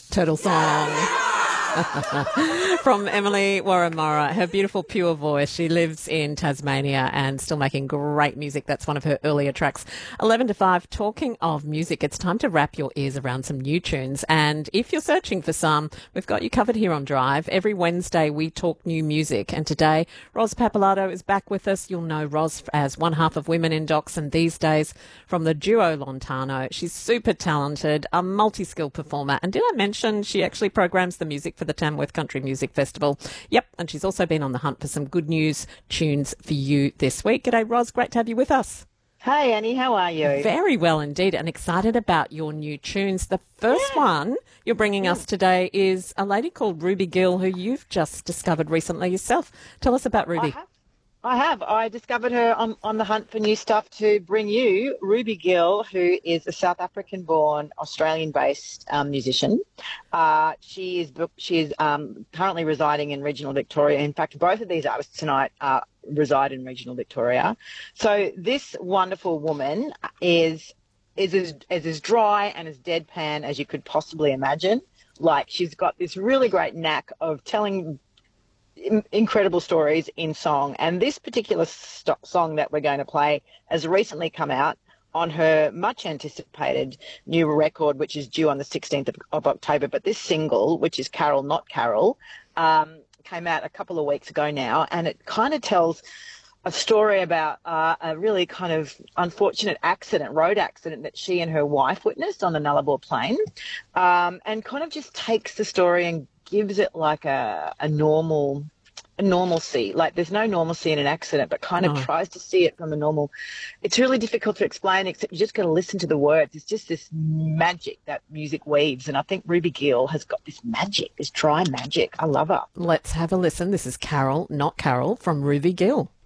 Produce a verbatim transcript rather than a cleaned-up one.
Turtle song. From Emily Warramora, her beautiful pure voice. She lives in Tasmania and still making great music. That's one of her earlier tracks. eleven to five, talking of music, it's time to wrap your ears around some new tunes. And if you're searching for some, we've got you covered here on Drive. Every Wednesday we talk new music. And today, Ros Pappalardo is back with us. You'll know Ros as one half of Women in Docs, and these days from the duo Lontano. She's super talented, a multi-skilled performer. And did I mention she actually programs the music for the Tamworth Country Music Festival? Yep, and she's also been on the hunt for some good news tunes for you this week. G'day, Ros. Great to have you with us. Hey, Annie. How are you? Very well indeed, and excited about your new tunes. The first yeah. one you're bringing yeah. us today is a lady called Ruby Gill, who you've just discovered recently yourself. Tell us about Ruby. I have. I have. I discovered her on, on the hunt for new stuff to bring you. Ruby Gill, who is a South African-born, Australian-based um, musician. Uh, she is she is um, currently residing in regional Victoria. In fact, both of these artists tonight uh, reside in regional Victoria. So this wonderful woman is is as, is as dry and as deadpan as you could possibly imagine. Like, she's got this really great knack of telling incredible stories in song, and this particular st- song that we're going to play has recently come out on her much anticipated new record, which is due on the sixteenth of, of October. But this single, which is Carol Not Carol, um, came out a couple of weeks ago now, and it kind of tells a story about uh, a really kind of unfortunate accident, road accident that she and her wife witnessed on the Nullarbor Plain, um, and kind of just takes the story and gives it like a, a normal a normalcy. Like, there's no normalcy in an accident, but kind of no. tries to see it from a normal. It's really difficult to explain, except you just got to listen to the words. It's just this magic that music weaves, and I think Ruby Gill has got this magic, this dry magic. I love her. Let's have a listen. This is Carol Not Carol from Ruby Gill.